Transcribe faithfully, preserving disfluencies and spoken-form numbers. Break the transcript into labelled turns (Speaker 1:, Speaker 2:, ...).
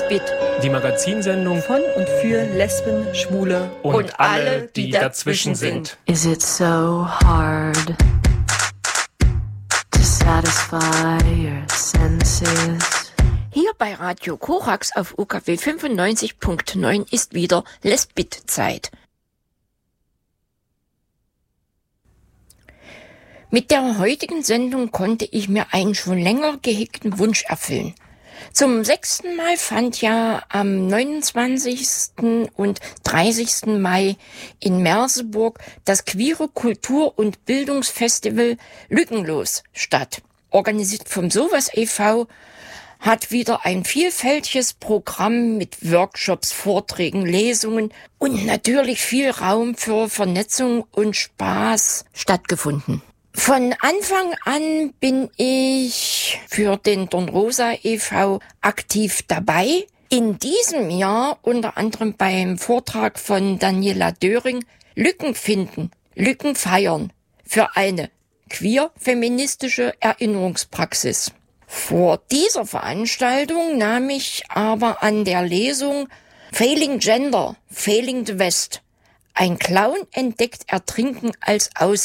Speaker 1: Lesbit,
Speaker 2: die Magazinsendung
Speaker 1: von und für Lesben, Schwule
Speaker 2: und, und alle, die, die dazwischen sind.
Speaker 3: Is it so hard to satisfy your senses?
Speaker 1: Hier bei Radio Korax auf U K W fünfundneunzig Komma neun ist wieder Lesbit-Zeit. Mit der heutigen Sendung konnte ich mir einen schon länger gehegten Wunsch erfüllen. Zum sechsten Mal fand ja am neunundzwanzigsten und dreißigsten Mai in Merseburg das Queere Kultur- und Bildungsfestival Lückenlos statt. Organisiert vom Sowas e V hat wieder ein vielfältiges Programm mit Workshops, Vorträgen, Lesungen und natürlich viel Raum für Vernetzung und Spaß stattgefunden. Von Anfang an bin ich für den Dornrosa e V aktiv dabei. In diesem Jahr unter anderem beim Vortrag von Daniela Döring Lücken finden, Lücken feiern für eine queer-feministische Erinnerungspraxis. Vor dieser Veranstaltung nahm ich aber an der Lesung Failing Gender, Failing the West. Ein Clown entdeckt Ertrinken als Aus